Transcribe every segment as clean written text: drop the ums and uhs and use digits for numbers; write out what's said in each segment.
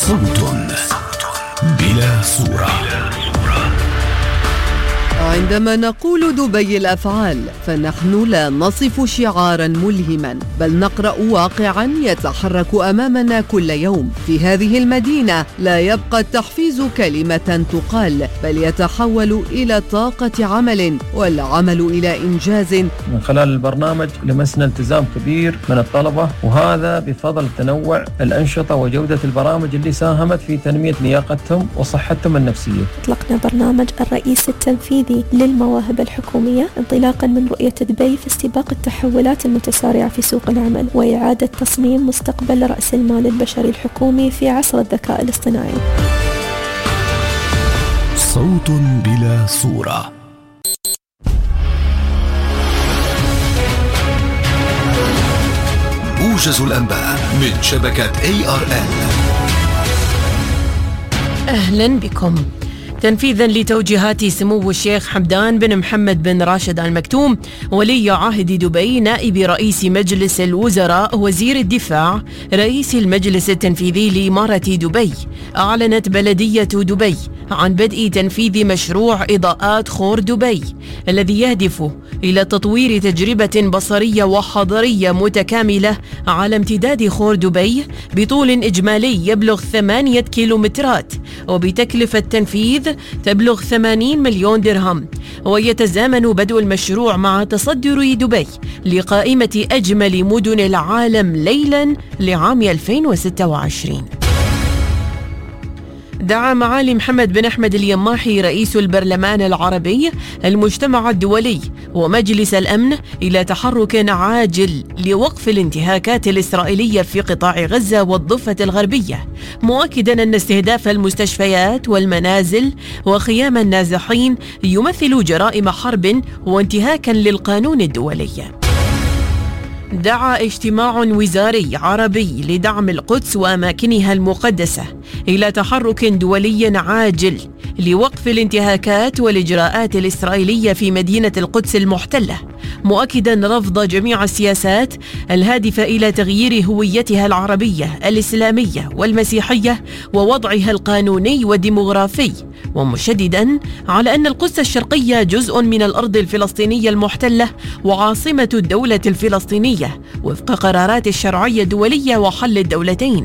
صوت بلا صورة. عندما نقول دبي الأفعال فنحن لا نصف شعارا ملهما، بل نقرأ واقعا يتحرك أمامنا كل يوم. في هذه المدينة لا يبقى التحفيز كلمة تقال، بل يتحول إلى طاقة عمل، والعمل إلى إنجاز. من خلال البرنامج لمسنا التزام كبير من الطلبة، وهذا بفضل تنوع الأنشطة وجودة البرامج اللي ساهمت في تنمية لياقتهم وصحتهم النفسية. أطلقنا برنامج الرئيس التنفيذي للمواهب الحكومية انطلاقا من رؤية دبي في استباق التحولات المتسارعة في سوق العمل وإعادة تصميم مستقبل رأس المال البشري الحكومي في عصر الذكاء الاصطناعي. صوت بلا صورة. موجز الأنباء من شبكة ARN. أهلا بكم. تنفيذا لتوجيهات سمو الشيخ حمدان بن محمد بن راشد آل مكتوم ولي عهد دبي، نائب رئيس مجلس الوزراء، وزير الدفاع، رئيس المجلس التنفيذي لإمارة دبي، أعلنت بلدية دبي عن بدء تنفيذ مشروع إضاءات خور دبي الذي يهدف إلى تطوير تجربة بصرية وحضرية متكاملة على امتداد خور دبي بطول إجمالي يبلغ 8 كيلومترات، وبتكلفة تنفيذ تبلغ 80 مليون درهم. ويتزامن بدء المشروع مع تصدر دبي لقائمة أجمل مدن العالم ليلاً لعام 2026. دعا معالي محمد بن أحمد اليماحي رئيس البرلمان العربي المجتمع الدولي ومجلس الأمن إلى تحرك عاجل لوقف الانتهاكات الإسرائيلية في قطاع غزة والضفة الغربية، مؤكدا أن استهداف المستشفيات والمنازل وخيام النازحين يمثل جرائم حرب وانتهاكا للقانون الدولي. دعا اجتماع وزاري عربي لدعم القدس وأماكنها المقدسة إلى تحرك دولي عاجل لوقف الانتهاكات والإجراءات الإسرائيلية في مدينة القدس المحتلة، مؤكدا رفض جميع السياسات الهادفة إلى تغيير هويتها العربية الإسلامية والمسيحية ووضعها القانوني والديمغرافي، ومشددا على أن القدس الشرقية جزء من الأرض الفلسطينية المحتلة وعاصمة الدولة الفلسطينية وفق قرارات الشرعية الدولية وحل الدولتين.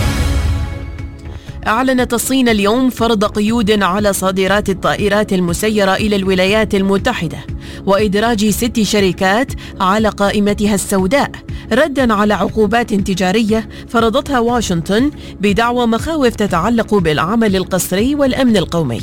أعلنت الصين اليوم فرض قيود على صادرات الطائرات المسيرة إلى الولايات المتحدة وإدراج 6 شركات على قائمتها السوداء، رداً على عقوبات تجارية فرضتها واشنطن بدعوى مخاوف تتعلق بالعمل القسري والأمن القومي.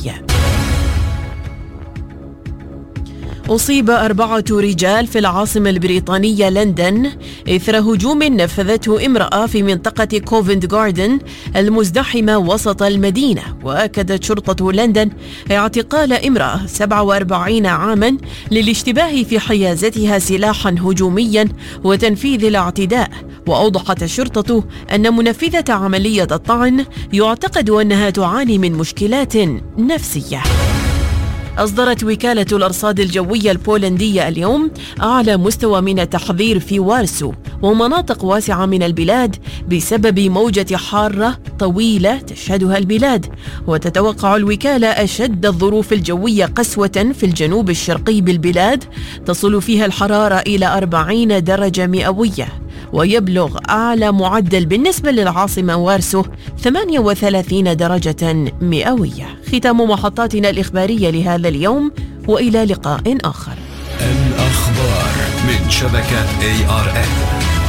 أصيب 4 رجال في العاصمة البريطانية لندن إثر هجوم نفذته امرأة في منطقة كوفنت جاردن المزدحمة وسط المدينة. وأكدت شرطة لندن اعتقال امرأة 47 عاما للاشتباه في حيازتها سلاحا هجوميا وتنفيذ الاعتداء. وأوضحت الشرطة أن منفذة عملية الطعن يعتقد أنها تعاني من مشكلات نفسية. أصدرت وكالة الأرصاد الجوية البولندية اليوم أعلى مستوى من التحذير في وارسو ومناطق واسعة من البلاد بسبب موجة حارة طويلة تشهدها البلاد. وتتوقع الوكالة أشد الظروف الجوية قسوة في الجنوب الشرقي بالبلاد، تصل فيها الحرارة إلى 40 درجة مئوية، ويبلغ أعلى معدل بالنسبة للعاصمة وارسو 38 درجة مئوية. ختام محطاتنا الإخبارية لهذا اليوم، وإلى لقاء آخر. الأخبار من شبكة ARN.